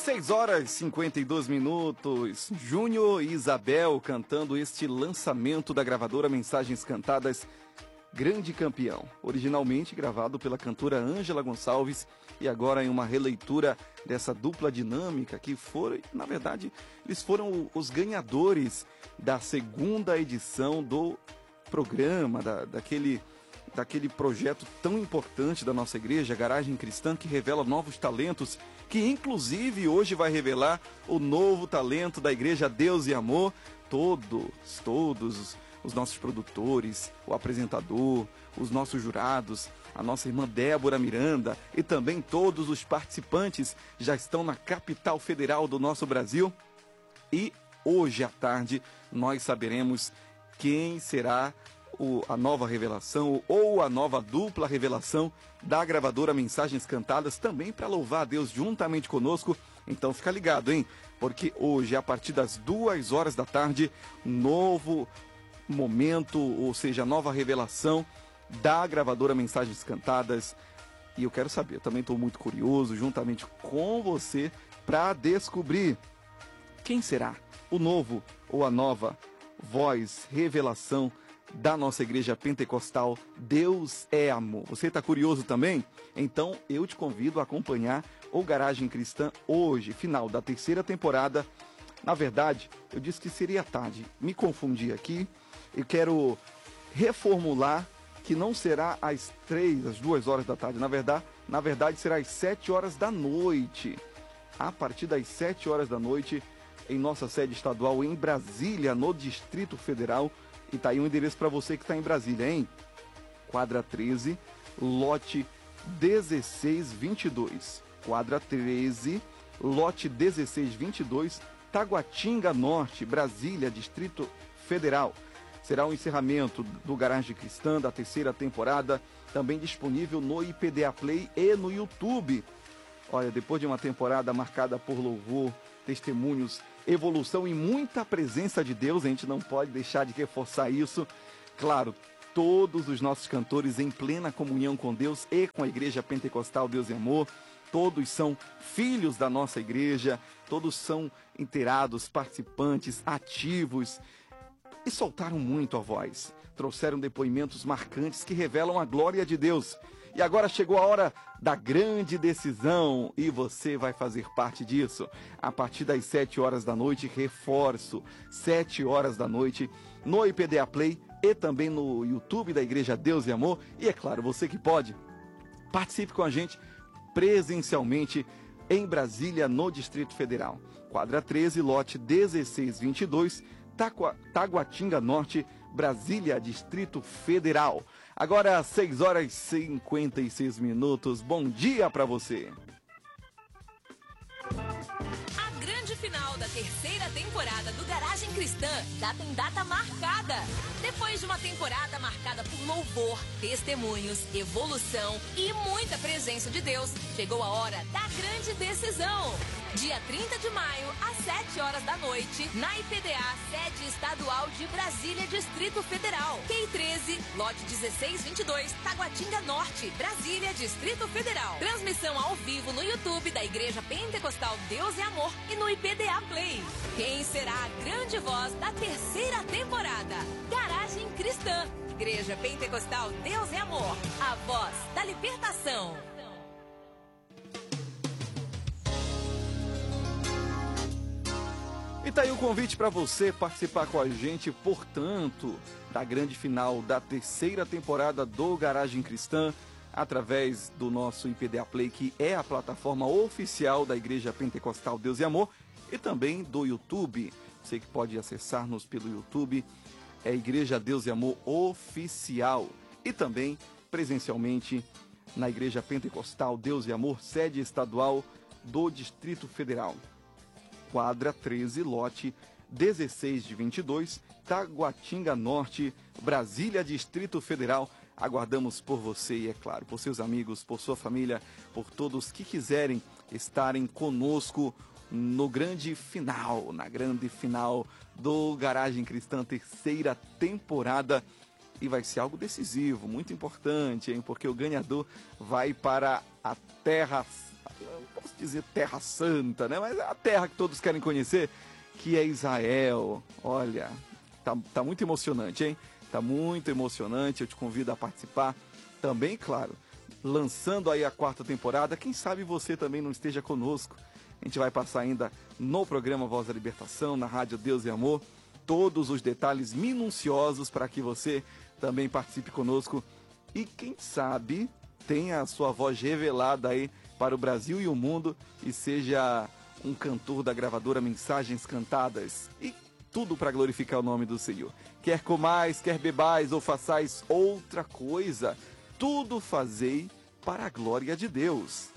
6 horas e 52 minutos. Júnior e Isabel cantando este lançamento da gravadora Mensagens Cantadas, Grande Campeão. Originalmente gravado pela cantora Ângela Gonçalves e agora em uma releitura dessa dupla dinâmica que foram, na verdade, eles foram os ganhadores da segunda edição do programa, daquele projeto tão importante da nossa igreja, Garagem Cristã, que revela novos talentos, que inclusive hoje vai revelar o novo talento da igreja Deus e Amor. Todos os nossos produtores, o apresentador, os nossos jurados, a nossa irmã Débora Miranda e também todos os participantes já estão na capital federal do nosso Brasil. E hoje à tarde nós saberemos quem será a nova revelação ou a nova dupla revelação da gravadora Mensagens Cantadas, também para louvar a Deus juntamente conosco. Então fica ligado, hein? Porque hoje, a partir das 2 horas da tarde, novo momento, ou seja, nova revelação da gravadora Mensagens Cantadas. E eu quero saber, eu também estou muito curioso, juntamente com você, para descobrir quem será o novo ou a nova voz, revelação da nossa igreja pentecostal Deus é Amor. Você está curioso também? Então eu te convido a acompanhar o Garagem Cristã hoje, final da 3ª temporada. Na verdade, eu disse que seria tarde, me confundi aqui. Eu quero reformular que não será às 2 horas da tarde. Na verdade será às 7 horas da noite. A partir das 7 horas da noite, em nossa sede estadual em Brasília, no Distrito Federal. E tá aí um endereço para você que está em Brasília, hein? Quadra 13, lote 1622. Quadra 13, lote 1622, Taguatinga Norte, Brasília, Distrito Federal. Será o encerramento do Garagem Cristã da 3ª temporada, também disponível no IPDA Play e no YouTube. Olha, depois de uma temporada marcada por louvor, testemunhos, evolução e muita presença de Deus, a gente não pode deixar de reforçar isso. Claro, todos os nossos cantores em plena comunhão com Deus e com a Igreja Pentecostal Deus e Amor, todos são filhos da nossa igreja, todos são inteirados, participantes, ativos e soltaram muito a voz. Trouxeram depoimentos marcantes que revelam a glória de Deus. E agora chegou a hora da grande decisão e você vai fazer parte disso. A partir das 7 horas da noite, reforço, 7 horas da noite, no IPDA Play e também no YouTube da Igreja Deus e Amor. E é claro, você que pode, participe com a gente presencialmente em Brasília, no Distrito Federal. Quadra 13, lote 1622, Taguatinga Norte, Brasília, Distrito Federal. Agora, 6 horas e 56 minutos. Bom dia para você. A grande final da 3ª temporada do Garagem Cristã já tem data marcada. Depois de uma temporada marcada por louvor, testemunhos, evolução e muita presença de Deus, chegou a hora da grande decisão. Dia 30 de maio, às 7 horas da noite, na IPDA, sede estadual de Brasília, Distrito Federal. QI 13, lote 1622, Taguatinga Norte, Brasília, Distrito Federal. Transmissão ao vivo no YouTube da Igreja Pentecostal Deus e Amor e no IPDA Play. Quem será a grande voz da 3ª temporada? Garagem Cristã, Igreja Pentecostal Deus e Amor, a voz da libertação. E tá aí o convite para você participar com a gente, portanto, da grande final da 3ª temporada do Garagem Cristã, através do nosso IPDA Play, que é a plataforma oficial da Igreja Pentecostal Deus e Amor, e também do YouTube. Você que pode acessar-nos pelo YouTube, é Igreja Deus e Amor Oficial. E também presencialmente na Igreja Pentecostal Deus e Amor, sede estadual do Distrito Federal. Quadra 13, lote 1622, Taguatinga Norte, Brasília, Distrito Federal. Aguardamos por você e, é claro, por seus amigos, por sua família, por todos que quiserem estarem conosco no grande final, na grande final do Garagem Cristã, 3ª temporada. E vai ser algo decisivo, muito importante, hein? Porque o ganhador vai para a terra... dizer Terra Santa, né? Mas é a terra que todos querem conhecer, que é Israel. Olha, tá muito emocionante, hein? Tá muito emocionante, eu te convido a participar. Também, claro, lançando aí a 4ª temporada, quem sabe você também não esteja conosco. A gente vai passar ainda no programa Voz da Libertação, na Rádio Deus e Amor, todos os detalhes minuciosos para que você também participe conosco e quem sabe tenha a sua voz revelada aí para o Brasil e o mundo e seja um cantor da gravadora Mensagens Cantadas. E tudo para glorificar o nome do Senhor. Quer comais, quer bebais ou façais outra coisa, tudo fazei para a glória de Deus.